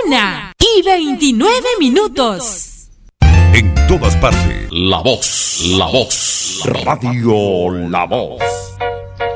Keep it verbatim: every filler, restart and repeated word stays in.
Una y veintinueve minutos. En todas partes. La voz, la voz. Radio La Voz.